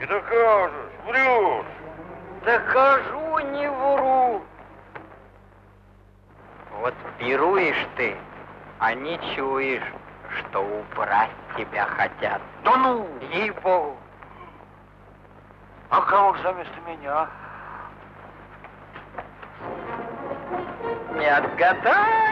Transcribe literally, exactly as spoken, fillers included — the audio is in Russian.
докажешь, врешь. Докажу, не вру. Вот пируешь ты, а не чуешь, что убрать тебя хотят. Да ну! Ей-богу. А кого же заместо меня? Не отгадай.